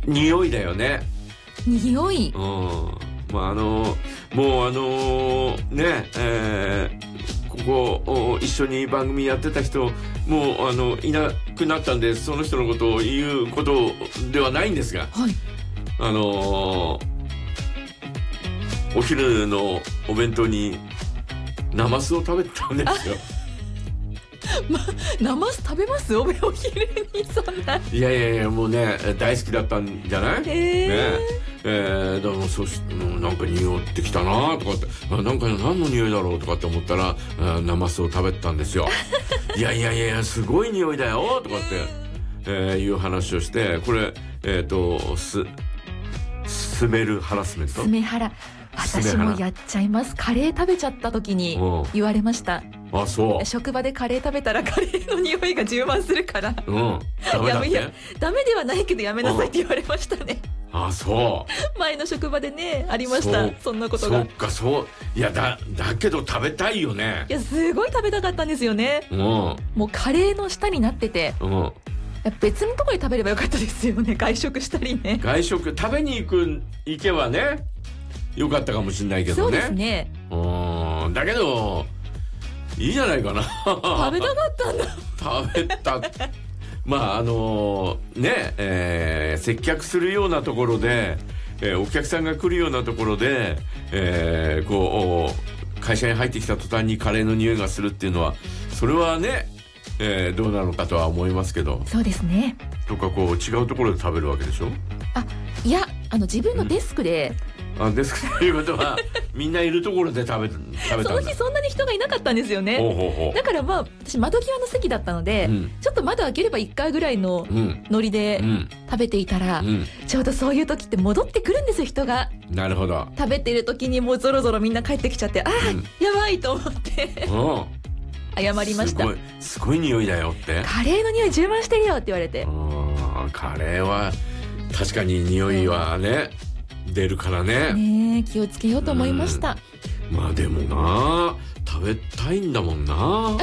匂いだよね。 匂い。 まあもうね、ここ一緒に番組やってた人もういなくなったんで、その人のことを言うことではないんですが、 はい、 お昼のお弁当にナマスを食べたんですよ。 ナマス食べます？お昼にそんな。 いやもうね、大好きだったんじゃない？だからなんか匂ってきたなとかって、なんか何の匂いだろうとかって思ったら、ナマスを食べたんですよ。いやすごい匂いだよとかって、いう話をして、これスメルハラスメント。 スメハラ。私もやっちゃいます。カレー食べちゃった時に言われました。 あ、そう。 職場でカレー食べたらカレーの匂いが充満するから、 ダメだって。 ダメではないけどやめなさいって言われましたね。 あ、そう。 前の職場でね、ありました。そんなことが。 そっか、そう。いやだけど食べたいよね。 いや、すごい食べたかったんですよね。もうカレーの下になってて、別のところで食べればよかったですよね。外食したりね。 外食食べに行けばね、よかったかもしれないけどね。 そうですね。 だけどいいじゃないかな。 食べたかったんだ。 食べた。まあ接客するようなところで、お客さんが来るようなところで、会社に入ってきた途端にカレーの匂いがするっていうのは、それはね、どうなのかとは思いますけど。 そうですね。 とか違うところで食べるわけでしょ。 いや、自分のデスクで、 デスクということはみんないるところで食べたんだ。 その日そんなに人がいなかったんですよね。だから私窓際の席だったので、ちょっと窓開ければ1回ぐらいのノリで食べていたら、ちょうどそういう時って戻ってくるんですよ、人が。 なるほど。 食べてる時にもうゾロゾロみんな帰ってきちゃって、やばいと思って謝りました。 すごい匂いだよって。 カレーの匂い充満してるよって言われて。 カレーは確かに匂いはね、出るからね。 気をつけようと思いました。 まあでもな、食べたいんだもんな。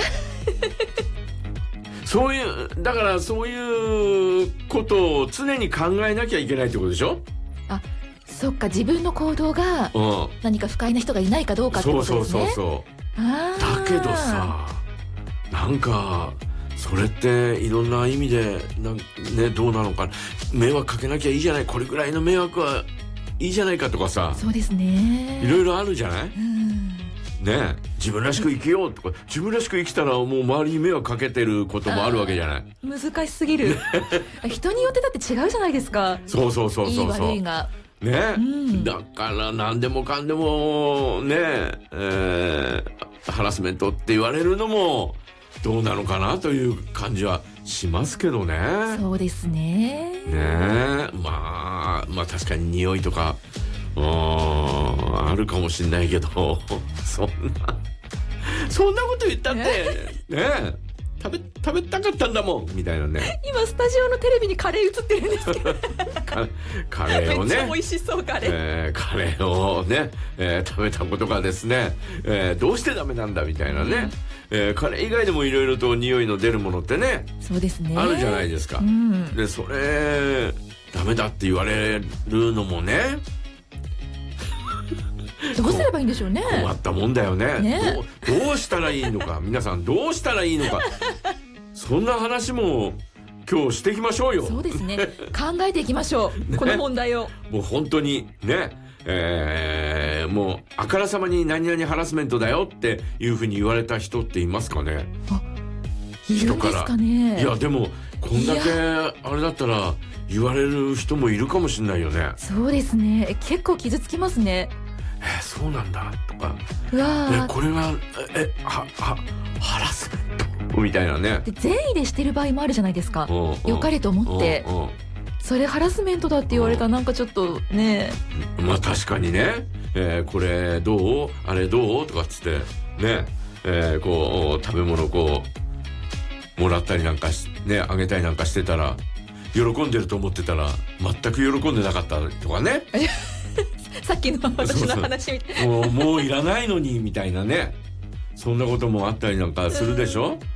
だからそういうことを常に考えなきゃいけないってことでしょ。 そっか、自分の行動が何か不快な人がいないかどうかってことですね。 だけどさ、なんかそれっていろんな意味でどうなのか、迷惑かけなきゃいいじゃない、これぐらいの迷惑はいいじゃないかとかさ。そうですね。いろいろあるじゃない。ね、自分らしく生きようとか、自分らしく生きたらもう周りに迷惑かけてることもあるわけじゃない。 難しすぎる。人によってだって違うじゃないですか。 そう。いい悪いが。 ね、だから何でもかんでもね、ハラスメントって言われるのもどうなのかなという感じはしますけどね。 そうですね。 まあ確かに匂いとかあるかもしれないけど、そんなこと言ったってね、食べたかったんだもんみたいなね。 今スタジオのテレビにカレー映ってるんですけどカレーをね、 めっちゃ美味しそう。カレーをね、食べたことがですね、どうしてダメなんだみたいなね、カレー以外でもいろいろと匂いの出るものってね、 そうですね、 あるじゃないですか。でそれダメだって言われるのもね、 どうすればいいんでしょうね。 困ったもんだよね。どうしたらいいのか、皆さんどうしたらいいのか、そんな話も今日していきましょうよ。 そうですね。考えていきましょう、この問題を。 もう本当にね、もうあからさまに何々ハラスメントだよっていうふうに言われた人っていますかね。 いるんですかね。 いやでもこんだけあれだったら言われる人もいるかもしれないよね。 そうですね。結構傷つきますね。 そうなんだとか、これがハラスメントみたいなね。 で善意でしてる場合もあるじゃないですか。良かれと思ってそれハラスメントだって言われたらなんかちょっとね。 まあ確かにね、これどうあれどうとかっつってね、食べ物もらったりなんかね、あげたりなんかしてたら、喜んでると思ってたら全く喜んでなかったとかね。 さっきの私の話みたいな。もういらないのにみたいなね、そんなこともあったりなんかするでしょ。